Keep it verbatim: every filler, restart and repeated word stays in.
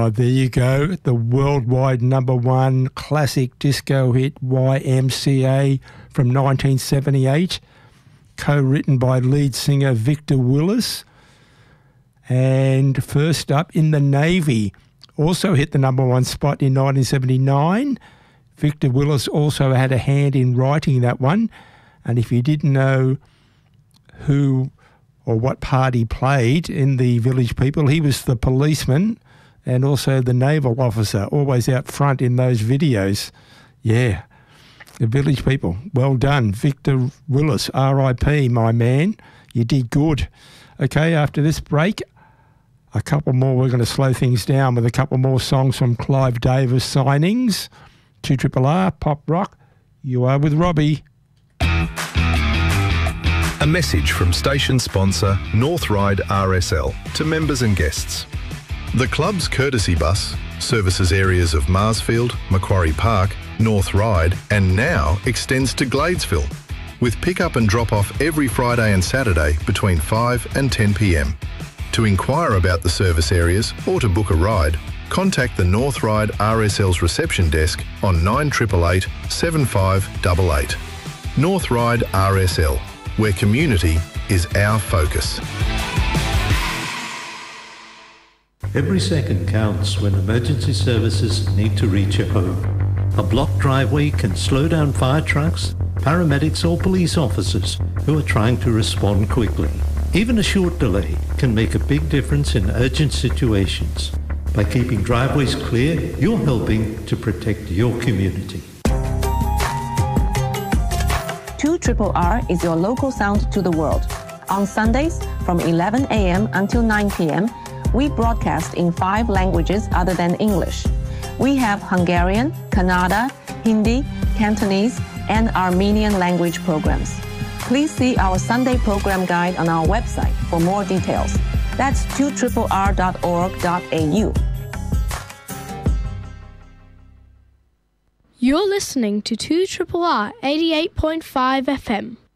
Oh, there you go. The worldwide number one classic disco hit Y M C A from nineteen seventy-eight, co-written by lead singer Victor Willis. And first up, In the Navy, also hit the number one spot in nineteen seventy-nine. Victor Willis also had a hand in writing that one. And if you didn't know who or what part he played in the Village People, he was the policeman and also the naval officer, always out front in those videos. Yeah, the Village People. Well done, Victor Willis, R I P, my man. You did good. Okay, after this break, a couple more. We're going to slow things down with a couple more songs from Clive Davis signings. two R R R, Pop Rock. You are with Robbie. A message from station sponsor North Ryde R S L to members and guests. The club's courtesy bus services areas of Marsfield, Macquarie Park, North Ryde and now extends to Gladesville, with pick-up and drop-off every Friday and Saturday between five and ten p m. To inquire about the service areas or to book a ride, contact the North Ryde R S L's reception desk on nine eight eight eight, seven five eight eight. North Ryde R S L, where community is our focus. Every second counts when emergency services need to reach your home. A blocked driveway can slow down fire trucks, paramedics or police officers who are trying to respond quickly. Even a short delay can make a big difference in urgent situations. By keeping driveways clear, you're helping to protect your community. two R R R is your local sound to the world. On Sundays from eleven a m until nine p m, we broadcast in five languages other than English. We have Hungarian, Kannada, Hindi, Cantonese, and Armenian language programs. Please see our Sunday program guide on our website for more details. That's two R R R dot org dot a u. You're listening to two R R R eighty-eight point five F M.